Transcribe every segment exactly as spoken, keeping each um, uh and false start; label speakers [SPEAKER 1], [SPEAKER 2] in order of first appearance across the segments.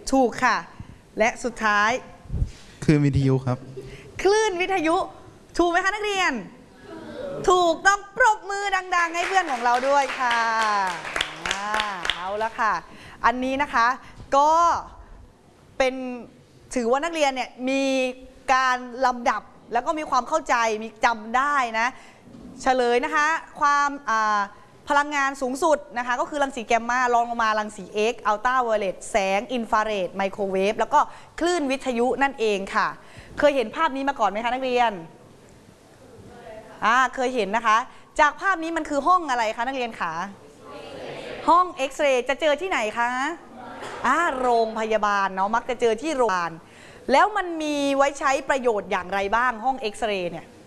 [SPEAKER 1] ถูกค่ะและสุดท้าย
[SPEAKER 2] คลื่นวิทยุครับ
[SPEAKER 1] คลื่นวิทยุถูกไหมคะนักเรียนถูกต้องปรบมือดังๆให้เพื่อนของเราด้วยค่ะเอาละค่ะอันนี้นะคะก็เป็นถือว่านักเรียนเนี่ยมีการลำดับแล้วก็มีความเข้าใจมีจำได้นะเฉลยนะคะความพลังงานสูงสุดนะคะก็คือรังสีแกมมารองลงมารังสี X อัลตราไวโอเลตแสงอินฟราเรดไมโครเวฟแล้วก็คลื่นวิทยุนั่นเองค่ะเคยเห็นภาพนี้มาก่อนไหมคะนักเรียนอ่าเคยเห็นนะคะจากภาพนี้มันคือห้องอะไรคะนักเรียนคะห้องเอ็กซเรย์จะเจอที่ไหนคะอ่าโรงพยาบาลเนาะมักจะเจอที่โรงพยาบาลแล้วมันมีไว้ใช้ประโยชน์อย่างไรบ้างห้องเอ็กซเรย์เนี่ย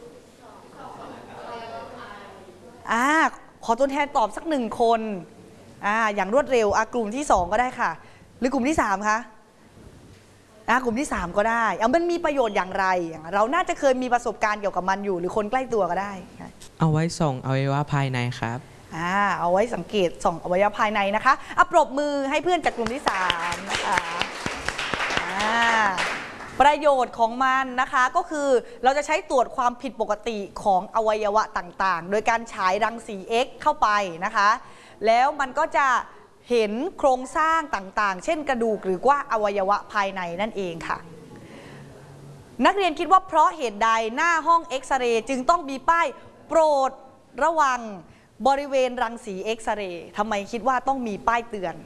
[SPEAKER 1] อ่าขอตัวแทนตอบสักหนึ่งคนอ่าอย่างรวดเร็วอ่ากลุ่มที่สองก็ได้ค่ะหรือกลุ่มที่สามคะอ่ากลุ่มที่สามก็ได้เอามันมีประโยชน์อย่างไรเราน่าจะเคยมีประสบการณ์เกี่ยวกับมันอยู่หรือคนใกล้ตัวก็ได้
[SPEAKER 3] เอาไว้ส่องอวัยวะภายในครับ
[SPEAKER 1] อ่าเอาไว้สังเกตส่องอวัยวะภายในนะคะอ่ะปรบมือให้เพื่อนจากกลุ่มที่สามนะคะอ่าประโยชน์ของมันนะคะก็คือเราจะใช้ตรวจความผิดปกติของอวัยวะต่างๆโดยการฉายรังสี X เข้าไปนะคะแล้วมันก็จะเห็นโครงสร้างต่างๆเช่นกระดูกหรือว่าอวัยวะภายในนั่นเองค่ะนักเรียนคิดว่าเพราะเหตุใดหน้าห้องเอ็กซเรย์จึงต้องมีป้ายโปรดระวังบริเวณรังสีเอ็กซเรย์ทำไมคิดว่าต้องมีป้ายเตือน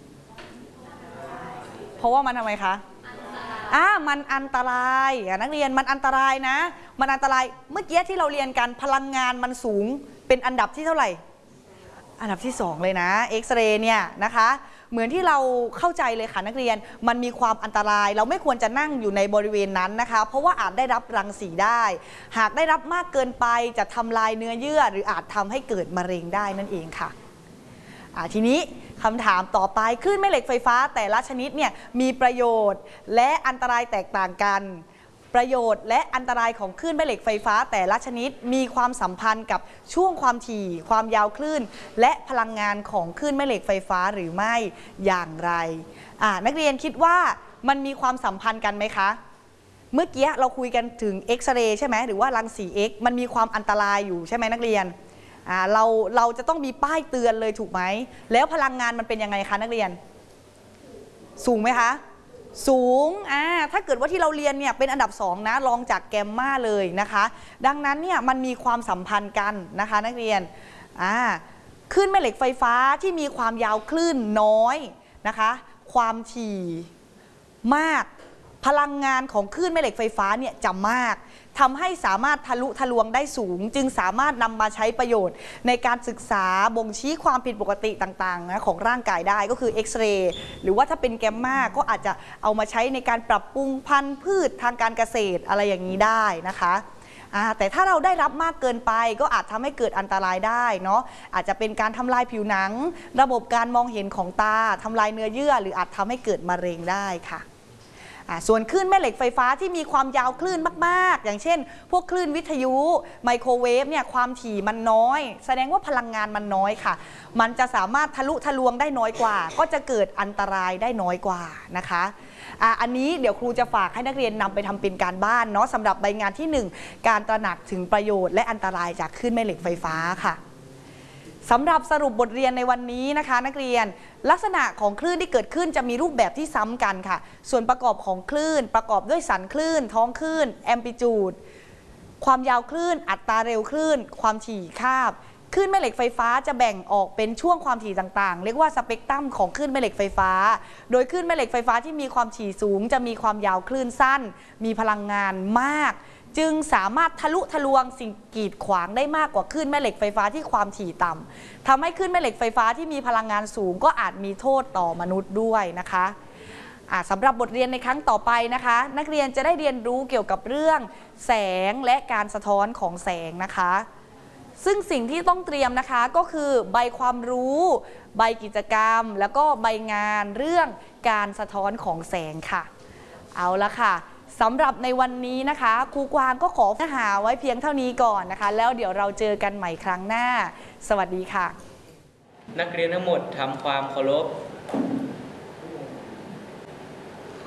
[SPEAKER 1] เพราะว่ามันทำไมคะอ่ามันอันตรายนักเรียนมันอันตรายนะมันอันตรายเมื่อกี้ที่เราเรียนกันพลังงานมันสูงเป็นอันดับที่เท่าไหร่อันดับที่สองเลยนะเอ็กซเรย์เนี่ยนะคะเหมือนที่เราเข้าใจเลยค่ะนักเรียนมันมีความอันตรายเราไม่ควรจะนั่งอยู่ในบริเวณนั้นนะคะเพราะว่าอาจได้รับรังสีได้หากได้รับมากเกินไปจะทำลายเนื้อเยื่อหรืออาจทำให้เกิดมะเร็งได้นั่นเองค่ะอ่าทีนี้คำถามต่อไปคลื่นแม่เหล็กไฟฟ้าแต่ละชนิดเนี่ยมีประโยชน์และอันตรายแตกต่างกันประโยชน์และอันตรายของคลื่นแม่เหล็กไฟฟ้าแต่ละชนิดมีความสัมพันธ์กับช่วงความถี่ความยาวคลื่นและพลังงานของคลื่นแม่เหล็กไฟฟ้าหรือไม่อย่างไรอ่านักเรียนคิดว่ามันมีความสัมพันธ์กันไหมคะเมื่อกี้เราคุยกันถึงเอ็กซเรย์ใช่ไหมหรือว่ารังสี X มันมีความอันตรายอยู่ใช่ไหมนักเรียนอ่าเราเราจะต้องมีป้ายเตือนเลยถูกไหมแล้วพลังงานมันเป็นยังไงคะนักเรียนสูงไหมคะสูงอ่าถ้าเกิดว่าที่เราเรียนเนี่ยเป็นอันดับสองนะรองจากแกมมาเลยนะคะดังนั้นเนี่ยมันมีความสัมพันธ์กันนะคะนักเรียนอ่าคลื่นแม่เหล็กไฟฟ้าที่มีความยาวคลื่นน้อยนะคะความถี่มากพลังงานของคลื่นแม่เหล็กไฟฟ้าเนี่ยจะมากทำให้สามารถทะลุทะลวงได้สูงจึงสามารถนำมาใช้ประโยชน์ในการศึกษาบ่งชี้ความผิดปกติต่างๆนะของร่างกายได้ก็คือเอ็กซเรย์หรือว่าถ้าเป็นแกมมาก็อาจจะเอามาใช้ในการปรับปรุงพันธุ์พืชทางการเกษตรอะไรอย่างนี้ได้นะคะแต่ถ้าเราได้รับมากเกินไปก็อาจทำให้เกิดอันตรายได้เนาะอาจจะเป็นการทำลายผิวหนังระบบการมองเห็นของตาทำลายเนื้อเยื่อหรืออาจทำให้เกิดมะเร็งได้ค่ะส่วนคลื่นแม่เหล็กไฟฟ้าที่มีความยาวคลื่นมากๆอย่างเช่นพวกคลื่นวิทยุไมโครเวฟเนี่ยความถี่มันน้อยแสดงว่าพลังงานมันน้อยค่ะมันจะสามารถทะลุทะลวงได้น้อยกว่าก็จะเกิดอันตรายได้น้อยกว่านะคะอ่ะอันนี้เดี๋ยวครูจะฝากให้นักเรียนนำไปทำเป็นการบ้านเนาะสำหรับใบงานที่หนึ่งการตระหนักถึงประโยชน์และอันตรายจากคลื่นแม่เหล็กไฟฟ้าค่ะสำหรับสรุปบทเรียนในวันนี้นะคะนักเรียนลักษณะของคลื่นที่เกิดขึ้นจะมีรูปแบบที่ซ้ำกันค่ะส่วนประกอบของคลื่นประกอบด้วยสันคลื่นท้องคลื่นแอมพลิจูดความยาวคลื่นอัตราเร็วคลื่นความถี่คาบคลื่นแม่เหล็กไฟฟ้าจะแบ่งออกเป็นช่วงความถี่ต่างๆเรียกว่าสเปกตรัมของคลื่นแม่เหล็กไฟฟ้าโดยคลื่นแม่เหล็กไฟฟ้าที่มีความถี่สูงจะมีความยาวคลื่นสั้นมีพลังงานมากจึงสามารถทะลุทะลวงสิ่งกีดขวางได้มากกว่าคลื่นแม่เหล็กไฟฟ้าที่ความถี่ต่ำทำให้คลื่นแม่เหล็กไฟฟ้าที่มีพลังงานสูงก็อาจมีโทษต่อมนุษย์ด้วยนะคะสำหรับบทเรียนในครั้งต่อไปนะคะนักเรียนจะได้เรียนรู้เกี่ยวกับเรื่องแสงและการสะท้อนของแสงนะคะซึ่งสิ่งที่ต้องเตรียมนะคะก็คือใบความรู้ใบกิจกรรมแล้วก็ใบงานเรื่องการสะท้อนของแสงค่ะเอาละค่ะสำหรับในวันนี้นะคะครูกวางก็ขอเนื้อหาไว้เพียงเท่านี้ก่อนนะคะแล้วเดี๋ยวเราเจอกันใหม่ครั้งหน้าสวัสดีค่ะ
[SPEAKER 4] นักเรียนทั้งหมดทำความเคารพ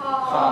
[SPEAKER 4] ขอ